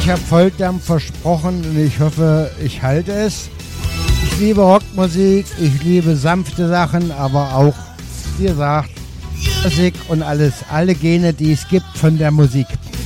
Ich habe Volldampf versprochen und ich hoffe, ich halte es. Ich liebe Rockmusik, ich liebe sanfte Sachen, aber auch, wie gesagt, Musik und alles, alle Gene, die es gibt von der Musik.